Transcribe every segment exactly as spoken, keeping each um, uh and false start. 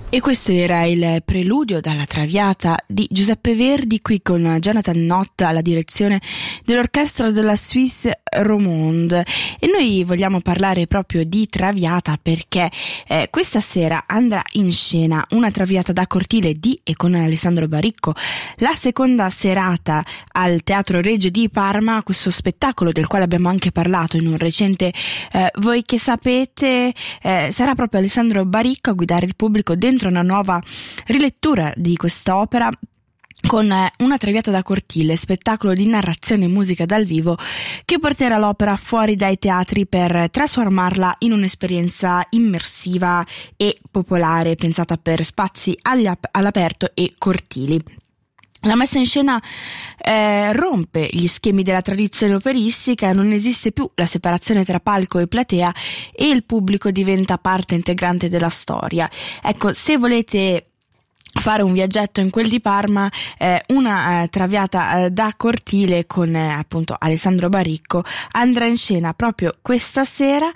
E questo era il preludio dalla Traviata di Giuseppe Verdi, qui con Jonathan Nott alla direzione dell'orchestra della Suisse Romande. E noi vogliamo parlare proprio di Traviata perché eh, questa sera andrà in scena una Traviata da cortile di e con Alessandro Baricco, la seconda serata al Teatro Regio di Parma, questo spettacolo del quale abbiamo anche parlato in un recente eh, Voi che sapete. Eh, sarà proprio Alessandro Baricco a guidare il pubblico dentro una nuova rilettura di quest'opera con una Traviata da cortile, spettacolo di narrazione e musica dal vivo che porterà l'opera fuori dai teatri per trasformarla in un'esperienza immersiva e popolare pensata per spazi all'aperto e cortili. La messa in scena eh, rompe gli schemi della tradizione operistica, non esiste più la separazione tra palco e platea e il pubblico diventa parte integrante della storia. Ecco, se volete fare un viaggetto in quel di Parma, eh, una eh, Traviata eh, da cortile con eh, appunto Alessandro Baricco andrà in scena proprio questa sera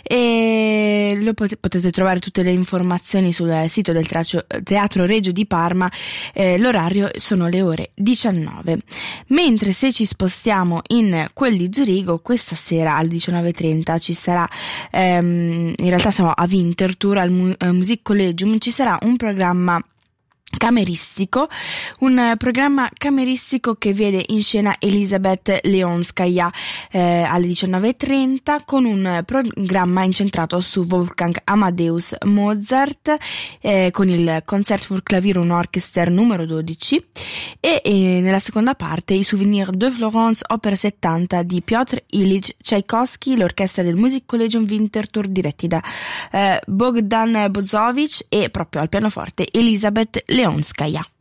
e lo pot- potete trovare tutte le informazioni sul sito del Teatro, Teatro Regio di Parma. Eh, l'orario sono le ore diciannove, mentre se ci spostiamo in quel di Zurigo questa sera alle diciannove e trenta ci sarà ehm, in realtà siamo a Winterthur al Mu- Musikkollegium, ci sarà un programma cameristico, un programma cameristico che vede in scena Elisabeth Leonskaya eh, alle diciannove e trenta con un programma incentrato su Wolfgang Amadeus Mozart eh, con il Concert für Klavier und Orchester numero dodici e, e nella seconda parte i Souvenirs de Florence opera settanta di Piotr Ilyich Tchaikovsky, l'orchestra del Musikkollegium Winterthur diretti da eh, Bogdan Bozovic e proprio al pianoforte Elisabeth Leonskaya.